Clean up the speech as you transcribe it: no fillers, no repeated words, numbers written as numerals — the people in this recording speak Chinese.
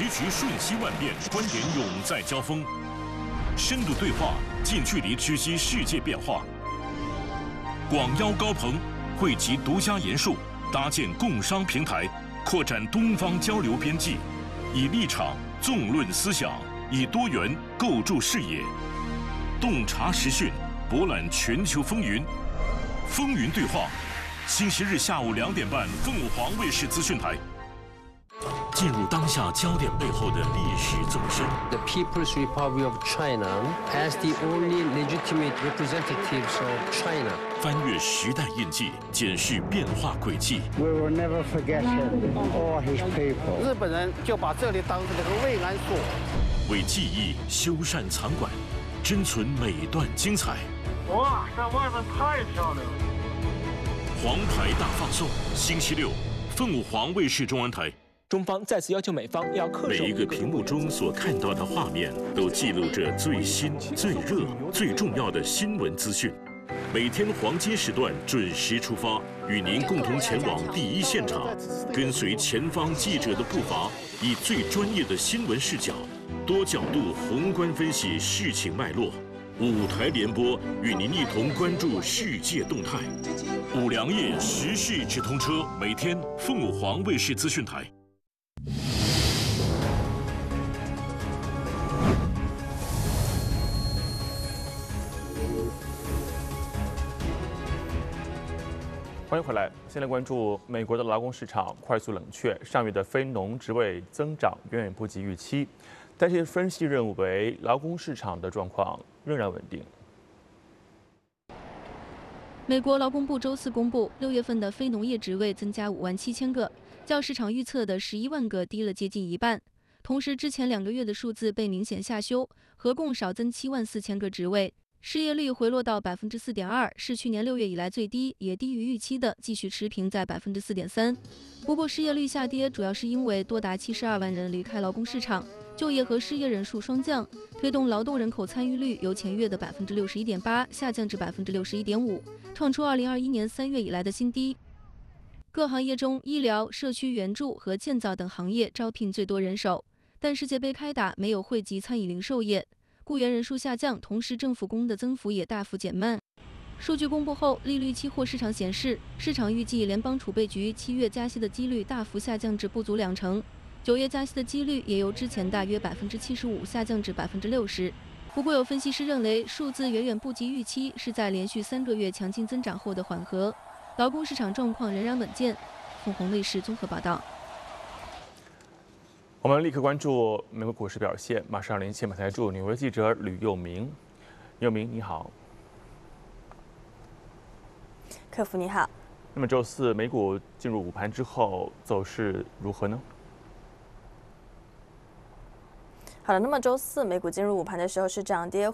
时局瞬息万变，观点永在交锋，深度对话，近距离知悉世界变化。广邀高朋，汇集独家研述，搭建共商平台，扩展东方交流边际，以立场纵论思想，以多元构筑视野，洞察时讯，博览全球风云。风云对话，星期日下午2点半，凤凰卫视资讯台。进入当下焦点背后的历史纵深。 The People's Republic of China as the only legitimate representatives of China. 翻越时代印记，检视变化轨迹。 We will never forget him or his people. 日本人就把这里当成这个慰安所， 为记忆修缮藏馆，珍存每段精彩。 哇，在外面太漂亮了！ 黄牌大放送，星期六，凤凰卫视中文台。 中方再次要求美方要恪守。 每一个屏幕中所看到的画面，都记录着最新、最热、最重要的新闻资讯。每天黄金时段准时出发，与您共同前往第一现场，跟随前方记者的步伐，以最专业的新闻视角，多角度宏观分析事情脉络。5台联播，与您一同关注世界动态。5粮液时事直通车，每天凤凰卫视资讯台。 欢迎回来。现在关注美国的劳工市场快速冷却，上月的非农职位增长远远不及预期，但是分析认为劳工市场的状况仍然稳定。 美国劳工部周四公布，6月份的非农业职位增加57000个，较市场预测的11万个低了接近一半。同时，之前2个月的数字被明显下修，合共少增74000个职位。失业率回落到4.2%，是去年6月以来最低，也低于预期的，继续持平在4.3%。不过，失业率下跌主要是因为多达72万人离开劳工市场，就业和失业人数双降，推动劳动人口参与率由前月的61.8%下降至61.5%，创出2021年3月以来的新低。各行业中，医疗、社区援助和建造等行业招聘最多人手，但世界杯开打没有惠及餐饮零售业。雇员人数下降，同时政府工的增幅也大幅减慢。数据公布后，利率期货市场显示，市场预计联邦储备局7月加息的几率大幅下降至不足2成，9月加息的几率也由之前大约75%下降至60%。不过，有分析师认为，数字远远不及预期，是在连续3个月强劲增长后的缓和，劳工市场状况仍然稳健。凤凰卫视综合报道。 我们立刻关注美国股市表现，马上连线本台驻纽约记者吕佑明。佑明，你好。 客服你好。 那么周四美股进入午盘之后，走势如何呢？ 好的，那么周四美股进入午盘的时候是涨跌